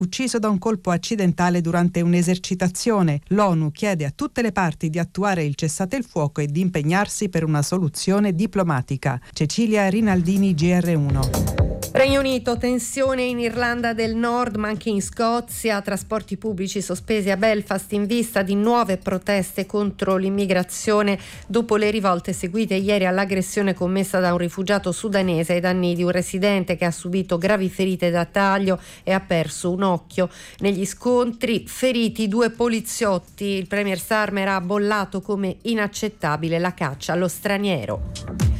ucciso da un colpo accidentale durante un'esercitazione. L'ONU chiede a tutte le parti di attuare il cessate il fuoco e di impegnarsi per una soluzione diplomatica. Cecilia Rinaldini, GR1. Regno Unito, tensione in Irlanda del Nord, ma anche in Scozia, trasporti pubblici sospesi a Belfast in vista di nuove proteste contro l'immigrazione dopo le rivolte seguite ieri all'aggressione commessa da un rifugiato sudanese ai danni di un residente che ha subito gravi ferite da taglio e ha perso un occhio. Negli scontri feriti 2 poliziotti. Il premier Starmer ha bollato come inaccettabile la caccia allo straniero.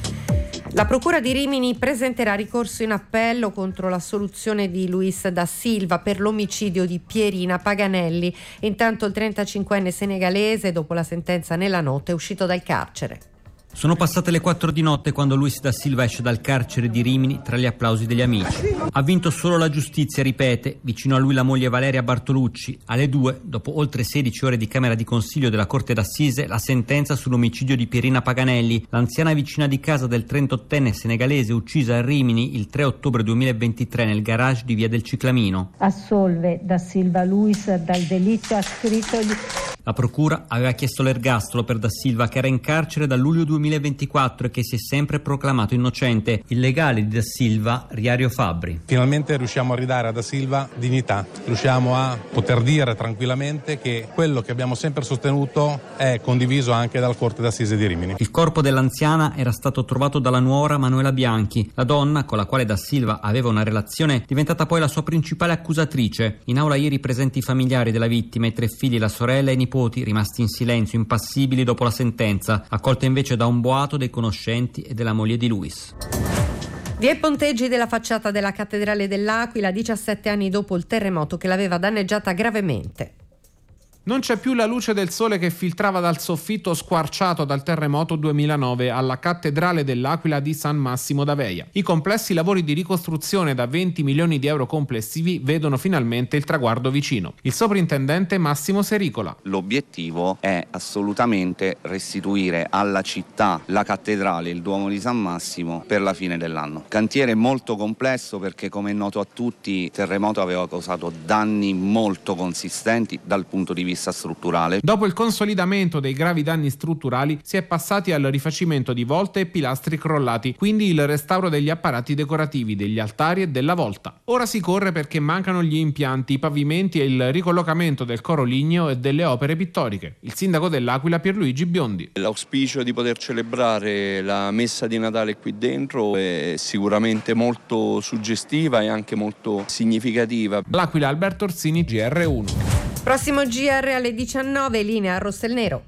La Procura di Rimini presenterà ricorso in appello contro l'assoluzione di Luis da Silva per l'omicidio di Pierina Paganelli. Intanto il 35enne senegalese, dopo la sentenza nella notte, è uscito dal carcere. Sono passate le 4 di notte quando Luis da Silva esce dal carcere di Rimini tra gli applausi degli amici. Ha vinto solo la giustizia, ripete, vicino a lui la moglie Valeria Bartolucci. Alle 2, dopo oltre 16 ore di camera di consiglio della Corte d'Assise, la sentenza sull'omicidio di Pierina Paganelli, l'anziana vicina di casa del 38enne senegalese uccisa a Rimini il 3 ottobre 2023 nel garage di Via del Ciclamino. Assolve da Silva Luis dal delitto ascrittogli. La procura aveva chiesto l'ergastolo per da Silva, che era in carcere dal luglio 2024 e che si è sempre proclamato innocente. Il legale di da Silva, Riario Fabbri. Finalmente riusciamo a ridare a da Silva dignità, riusciamo a poter dire tranquillamente che quello che abbiamo sempre sostenuto è condiviso anche dalla Corte d'Assise di Rimini. Il corpo dell'anziana era stato trovato dalla nuora Manuela Bianchi. La donna, con la quale da Silva aveva una relazione, è diventata poi la sua principale accusatrice. In aula ieri presenti i familiari della vittima, i 3 figli, la sorella e i nipoti, rimasti in silenzio, impassibili dopo la sentenza, accolta invece da un boato dei conoscenti e della moglie di Luis. Via i ponteggi della facciata della Cattedrale dell'Aquila 17 anni dopo il terremoto che l'aveva danneggiata gravemente. Non c'è più la luce del sole che filtrava dal soffitto squarciato dal terremoto 2009 alla Cattedrale dell'Aquila di San Massimo d'Aveia. I complessi lavori di ricostruzione da 20 milioni di euro complessivi vedono finalmente il traguardo vicino. Il soprintendente Massimo Sericola. L'obiettivo è assolutamente restituire alla città la cattedrale, il Duomo di San Massimo, per la fine dell'anno. Cantiere molto complesso perché, come è noto a tutti, il terremoto aveva causato danni molto consistenti dal punto di vista strutturale. Dopo il consolidamento dei gravi danni strutturali si è passati al rifacimento di volte e pilastri crollati, quindi il restauro degli apparati decorativi, degli altari e della volta. Ora si corre perché mancano gli impianti, i pavimenti e il ricollocamento del coro ligneo e delle opere pittoriche. Il sindaco dell'Aquila Pierluigi Biondi. L'auspicio di poter celebrare la messa di Natale qui dentro è sicuramente molto suggestiva e anche molto significativa. L'Aquila, Alberto Orsini, GR1. Prossimo GR alle 19, linea rosso e il nero.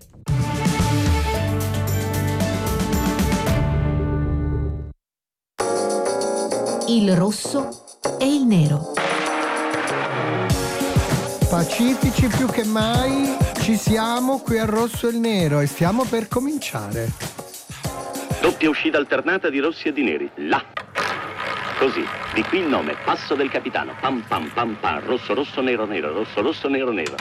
Il rosso e il nero. Pacifici più che mai, ci siamo qui a Rosso e il Nero e stiamo per cominciare. Doppia uscita alternata di rossi e di neri. Là. Così, di qui il nome, Passo del Capitano. Pam pam pam pam, rosso rosso nero nero, rosso rosso nero nero.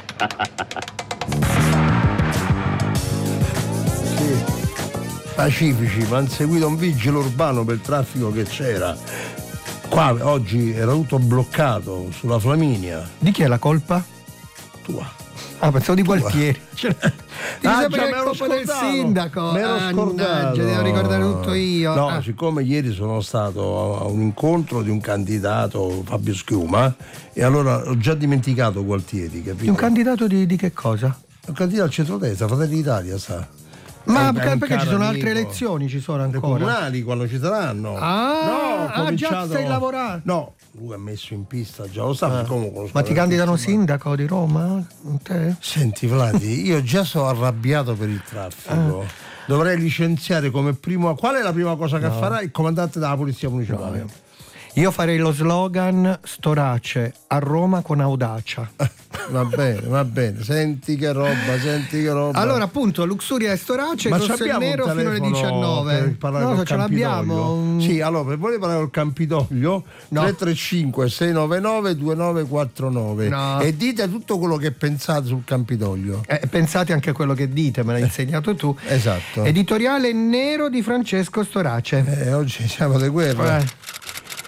Sì, pacifici, ma hanno seguito un vigile urbano per il traffico che c'era. Qua oggi era tutto bloccato sulla Flaminia. Di chi è la colpa? Tua. Ah, pensavo di Gualtieri. Già, me l'ero scordato. Del sindaco. Me l'ero scordato. Devo ricordare tutto io. No, siccome ieri sono stato a un incontro di un candidato, Fabio Schiuma, e allora ho già dimenticato Gualtieri, capito? Un candidato di che cosa? Un candidato al centrodestra, Fratelli d'Italia, sa. Ma perché ci sono altre elezioni, ci sono ancora? Le comunali quando ci saranno. Già stai lavorando? No, lui ha messo in pista, già lo sa. Ma ti candidano sindaco di Roma? Te? Senti Vladi, io già sono arrabbiato per il traffico. Dovrei licenziare come primo. Qual è la prima cosa che farà il comandante della polizia municipale? No. Io farei lo slogan Storace a Roma con audacia. Va bene, senti che roba. Allora appunto Luxuria e Storace, ma rosso e nero fino alle 19. Per parlare ce l'abbiamo. Sì, allora per voler parlare col Campidoglio 335 699 2949 e dite tutto quello che pensate sul Campidoglio. Pensate anche a quello che dite, me l'hai insegnato tu. Esatto. Editoriale nero di Francesco Storace. Oggi siamo di guerra.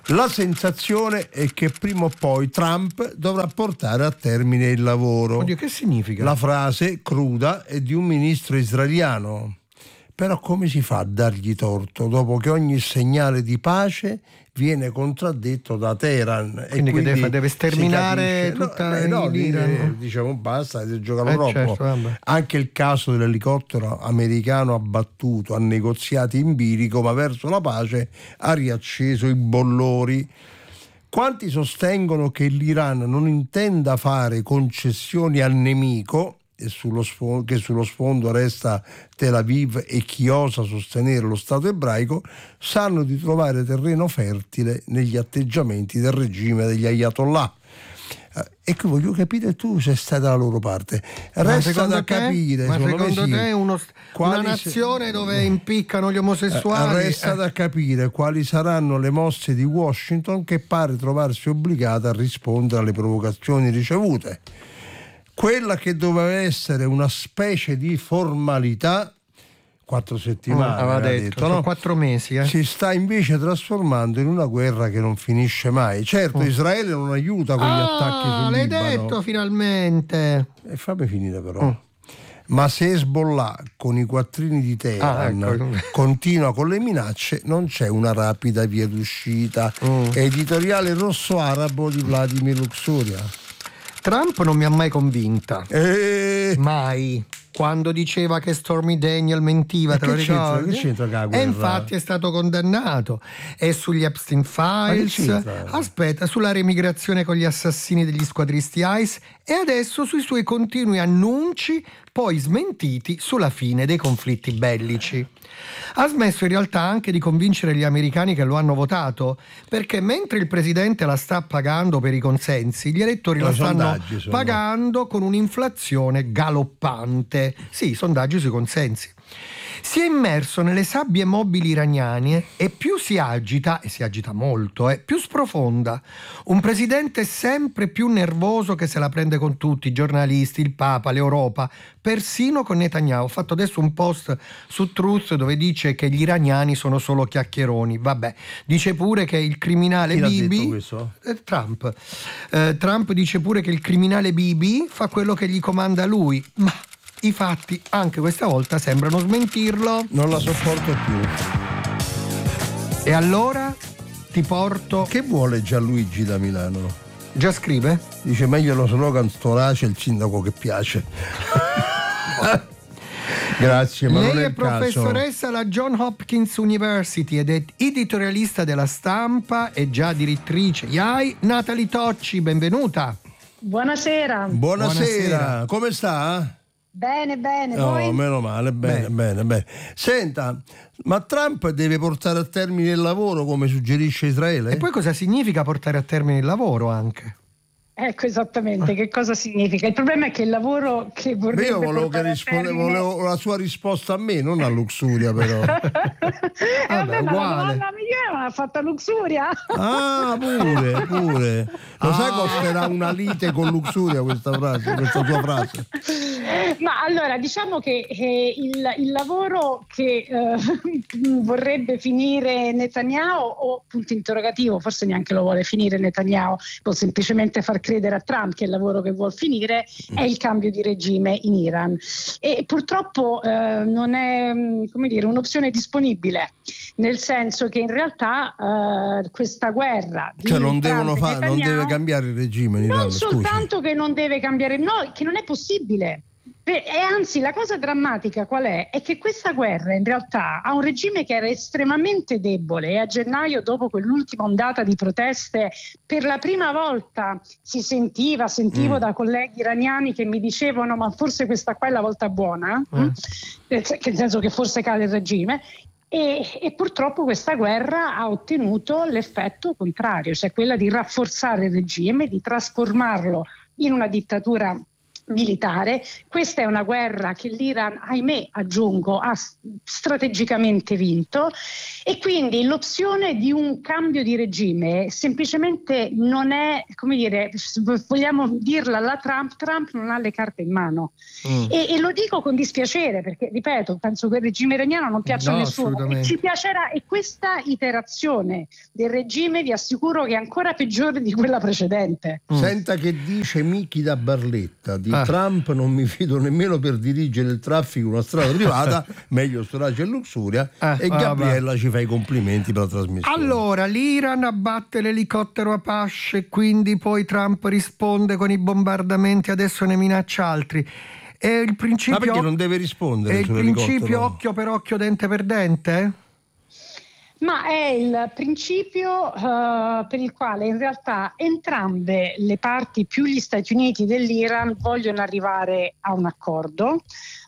La sensazione è che prima o poi Trump dovrà portare a termine il lavoro. Oddio, che significa? La frase cruda è di un ministro israeliano. Però come si fa a dargli torto dopo che ogni segnale di pace viene contraddetto da Teheran? Quindi che deve sterminare tutta l'Iran? Diciamo basta, si giocano troppo. Certo, anche il caso dell'elicottero americano abbattuto a negoziati in bilico, ma verso la pace ha riacceso i bollori. Quanti sostengono che l'Iran non intenda fare concessioni al nemico, e che sullo sfondo resta Tel Aviv, e chi osa sostenere lo Stato ebraico, sanno di trovare terreno fertile negli atteggiamenti del regime degli Ayatollah. E qui voglio capire tu se stai dalla loro parte. Resta da capire. Ma secondo te una quali nazione dove impiccano gli omosessuali? Resta da capire quali saranno le mosse di Washington, che pare trovarsi obbligata a rispondere alle provocazioni ricevute. Quella che doveva essere una specie di formalità, 4 settimane, aveva detto, no? Sono 4 mesi. Si sta invece trasformando in una guerra che non finisce mai. Certo, Israele non aiuta con gli attacchi sul l'hai Libano. detto finalmente. E fammi finire però. Ma se Hezbollah con i quattrini di Teheran continua con le minacce, non c'è una rapida via d'uscita. Editoriale rosso arabo di Vladimir Luxuria. Trump non mi ha mai convinta. Mai. Quando diceva che Stormy Daniel mentiva, te lo ricordi? Che c'entra con la guerra? E infatti è stato condannato. E sugli Epstein Files, aspetta, sulla remigrazione con gli assassini degli squadristi ICE, e adesso sui suoi continui annunci, poi smentiti, sulla fine dei conflitti bellici. Ha smesso in realtà anche di convincere gli americani che lo hanno votato, perché mentre il presidente la sta pagando per i consensi, gli elettori la stanno pagando con un'inflazione galoppante. Sì, sondaggi sui consensi. Si è immerso nelle sabbie mobili iraniane e più si agita, e si agita molto, più sprofonda. Un presidente sempre più nervoso che se la prende con tutti, i giornalisti, il Papa, l'Europa, persino con Netanyahu. Ho fatto adesso un post su Truth dove dice che gli iraniani sono solo chiacchieroni. Vabbè, dice pure che il criminale Bibi... Trump dice pure che il criminale Bibi fa quello che gli comanda lui, ma... i fatti anche questa volta sembrano smentirlo. Non la sopporto più. E allora ti porto... Che vuole Gianluigi da Milano? Già scrive? Dice meglio lo slogan storace, il sindaco che piace. Grazie, ma lei non è è professoressa alla John Hopkins University ed è editorialista della Stampa e già direttrice IAI. Natalie Tocci, benvenuta. Buonasera. Buonasera. Come sta? Bene, voi? Meno male, bene. Senta, ma Trump deve portare a termine il lavoro come suggerisce Israele? E poi cosa significa portare a termine il lavoro anche? Ecco esattamente che cosa significa. Il problema è che il lavoro che vorrebbe volevo la sua risposta a me, non a Luxuria però. Vabbè, ma la donna mia ha fatto Luxuria. Pure. Lo sai costerà una lite con Luxuria questa tua frase? Ma allora diciamo che il lavoro che vorrebbe finire Netanyahu, o punto interrogativo, forse neanche lo vuole finire Netanyahu, può semplicemente far credere a Trump che il lavoro che vuol finire è il cambio di regime in Iran, e purtroppo non è un'opzione disponibile, nel senso che in realtà questa guerra non deve cambiare il regime in Iran, non soltanto che non deve cambiare, che non è possibile. E anzi, la cosa drammatica qual è? È che questa guerra in realtà ha un regime che era estremamente debole, e a gennaio, dopo quell'ultima ondata di proteste, per la prima volta sentivo da colleghi iraniani che mi dicevano ma forse questa qua è la volta buona, nel senso che forse cade il regime. E purtroppo questa guerra ha ottenuto l'effetto contrario, cioè quella di rafforzare il regime, di trasformarlo in una dittatura militare. Questa è una guerra che l'Iran, ahimè aggiungo, ha strategicamente vinto, e quindi l'opzione di un cambio di regime semplicemente non è, come dire, vogliamo dirla alla Trump non ha le carte in mano. E lo dico con dispiacere, perché ripeto, penso che il regime iraniano non piaccia a nessuno, e ci piacerà, e questa iterazione del regime vi assicuro che è ancora peggiore di quella precedente. Senta che dice Miki da Barletta: di Trump non mi fido nemmeno per dirigere il traffico in una strada privata, meglio storage e luxuria. E Gabriella ci fa i complimenti per la trasmissione. Allora, l'Iran abbatte l'elicottero Apache, quindi poi Trump risponde con i bombardamenti, adesso ne minaccia altri. È il principio, ma perché non deve rispondere? È il principio occhio per occhio, dente per dente? Ma è il principio per il quale in realtà entrambe le parti, più gli Stati Uniti dell'Iran, vogliono arrivare a un accordo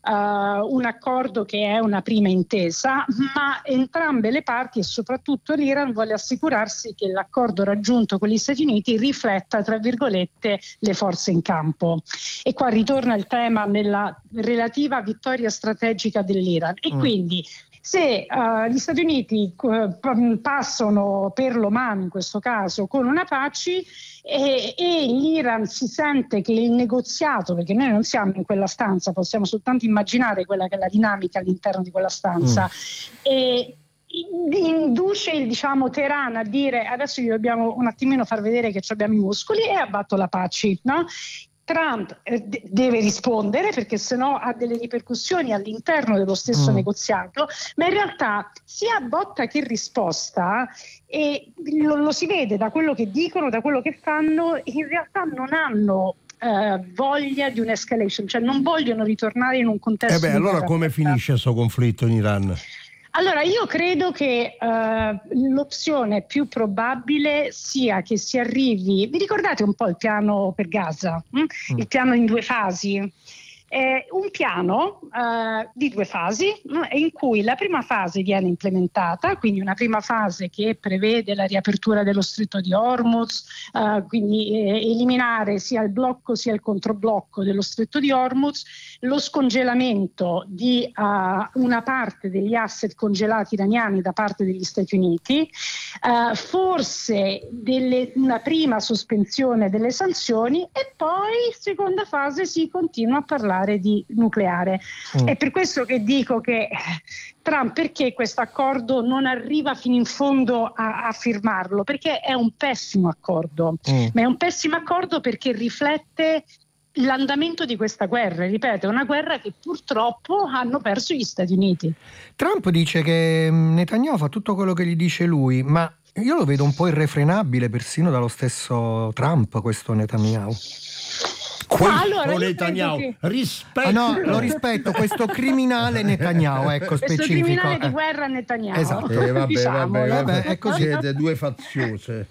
che è una prima intesa, ma entrambe le parti, e soprattutto l'Iran, vuole assicurarsi che l'accordo raggiunto con gli Stati Uniti rifletta, tra virgolette, le forze in campo. E qua ritorna il tema della relativa vittoria strategica dell'Iran. E quindi se gli Stati Uniti passano per l'Oman, in questo caso, con un Apache, e l'Iran si sente che il negoziato, perché noi non siamo in quella stanza, possiamo soltanto immaginare quella che è la dinamica all'interno di quella stanza, e induce, diciamo, Teheran a dire: adesso gli dobbiamo un attimino far vedere che abbiamo i muscoli, e abbatto l'Apache, no? Trump deve rispondere, perché sennò ha delle ripercussioni all'interno dello stesso negoziato, ma in realtà sia a botta che risposta, e lo si vede da quello che dicono, da quello che fanno, in realtà non hanno voglia di un'escalation, cioè non vogliono ritornare in un contesto di allora guerra. Come finisce questo conflitto in Iran? Allora, io credo che l'opzione più probabile sia che si arrivi. Vi ricordate un po' il piano per Gaza? Il piano in 2 fasi? Un piano di 2 fasi in cui la prima fase viene implementata, quindi una prima fase che prevede la riapertura dello stretto di Hormuz, quindi eliminare sia il blocco sia il controblocco dello stretto di Hormuz, lo scongelamento di una parte degli asset congelati iraniani da parte degli Stati Uniti, forse una prima sospensione delle sanzioni, e poi seconda fase si continua a parlare di nucleare. È per questo che dico che Trump, perché questo accordo non arriva fino in fondo a firmarlo? Perché è un pessimo accordo, ma è un pessimo accordo perché riflette l'andamento di questa guerra. Ripeto, è una guerra che purtroppo hanno perso gli Stati Uniti. Trump dice che Netanyahu fa tutto quello che gli dice lui, ma io lo vedo un po' irrefrenabile persino dallo stesso Trump, questo Netanyahu. Questo Netanyahu, rispetto. No, lo rispetto, questo criminale Netanyahu, ecco, specifico. Questo criminale di guerra Netanyahu. Esatto. Vabbè, è così. Siete 2 faziose.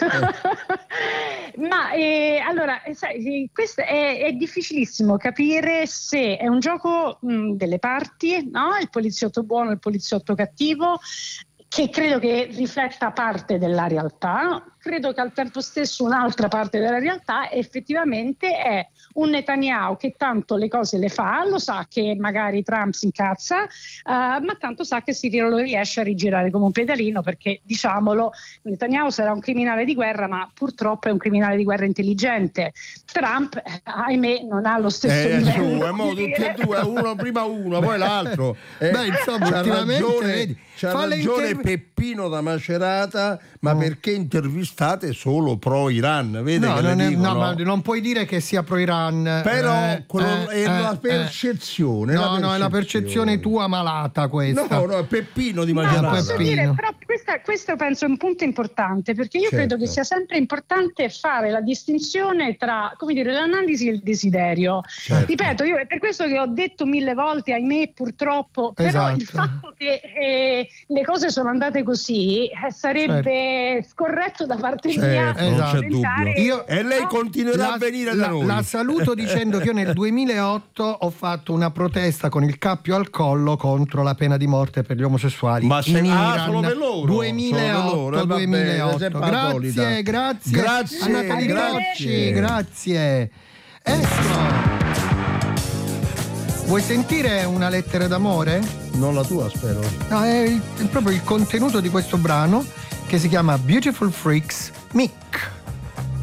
Ma allora, sai, questo è difficilissimo capire se è un gioco delle parti, no? Il poliziotto buono e il poliziotto cattivo, che credo che rifletta parte della realtà. Credo che al tempo stesso un'altra parte della realtà effettivamente è un Netanyahu che tanto le cose le fa, lo sa che magari Trump si incazza, ma tanto sa che lo riesce a rigirare come un pedalino, perché, diciamolo, Netanyahu sarà un criminale di guerra, ma purtroppo è un criminale di guerra intelligente. Trump, ahimè, non ha lo stesso livello. Tutti e due, uno prima uno, poi l'altro. Insomma, c'ha ragione Peppino da Macerata, ma perché intervistate solo pro Iran? Vede ma non puoi dire che sia pro Iran. Però è la percezione. È la percezione tua malata questa. No, è Peppino di Macerata. Però questo penso è un punto importante, perché io credo che sia sempre importante fare la distinzione tra, come dire, l'analisi e il desiderio. Ripeto, io è per questo che ho detto 1000 volte, ahimè, purtroppo, però il fatto che le cose sono andate così sarebbe scorretto da parte mia. Non c'è dubbio. E lei continuerà a venire da noi. La saluto dicendo che io nel 2008 ho fatto una protesta con il cappio al collo contro la pena di morte per gli omosessuali in Iran. Solo per loro. 2008. Grazie a Natalie Rocci, grazie. Estro. Vuoi sentire una lettera d'amore? Non la tua, spero. No, è proprio il contenuto di questo brano che si chiama Beautiful Freaks Mick.